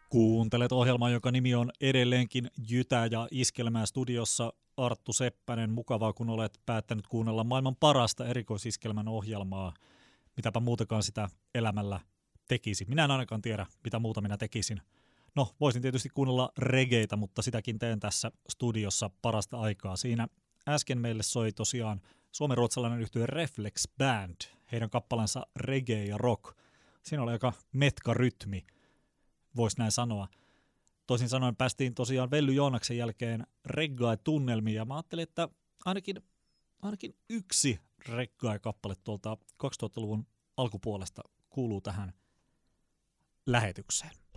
Kuuntelet ohjelmaa, joka nimi on edelleenkin Jytä ja Iskelmää studiossa Arttu Seppänen. Mukavaa, kun olet päättänyt kuunnella maailman parasta erikoisiskelmän ohjelmaa. Mitäpä muutakaan sitä elämällä tekisi. Minä en ainakaan tiedä, mitä muuta minä tekisin. No, voisin tietysti kuunnella regeitä, mutta sitäkin teen tässä studiossa parasta aikaa. Siinä äsken meille soi tosiaan suomenruotsalainen yhtye Reflex Band. Heidän kappaleensa reggae ja rock. Siinä oli aika metka rytmi. Voisi näin sanoa. Toisin sanoen päästiin tosiaan Velly Joonaksen jälkeen reggae-tunnelmiin, ja mä ajattelin, että ainakin yksi reggae-kappale tuolta 2000-luvun alkupuolesta kuuluu tähän lähetykseen.